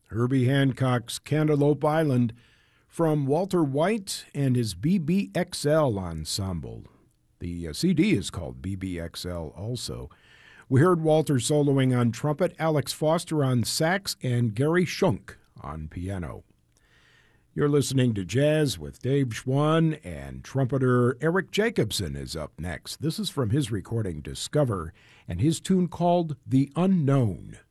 Herbie Hancock's Cantaloupe Island from Walter White and his BBXL Ensemble. The CD is called BBXL also. We heard Walter soloing on trumpet, Alex Foster on sax, and Gary Schunk on piano. You're listening to Jazz with Dave Schwann, and trumpeter Eric Jacobson is up next. This is from his recording Discover, and his tune called The Unknown.